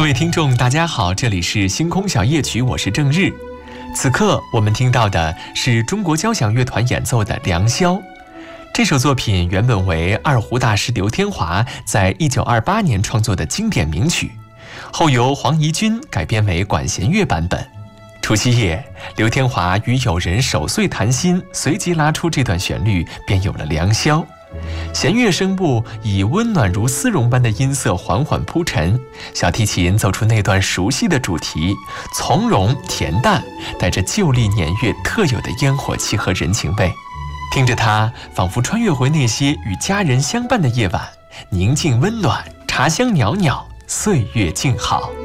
各位听众大家好，这里是星空小夜曲，我是郑日。此刻我们听到的是中国交响乐团演奏的《良宵》。这首作品原本为二胡大师刘天华在1928年创作的经典名曲，后由黄怡君改编为管弦乐版本。除夕夜，刘天华与友人守岁谈心，随即拉出这段旋律，便有了《良宵》。弦乐声部以温暖如丝绒般的音色缓缓铺陈，小提琴奏出那段熟悉的主题，从容恬淡，带着旧历年月特有的烟火气和人情味。听着它，仿佛穿越回那些与家人相伴的夜晚，宁静温暖，茶香袅袅，岁月静好。